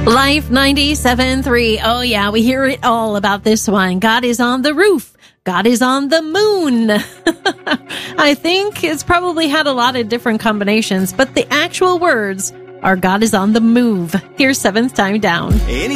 Life 97.3. Oh, yeah, we hear it all about this one. God is on the roof. God is on the moon. I think it's probably had a lot of different combinations, but the actual words are God is on the move. Here's Seventh Time Down.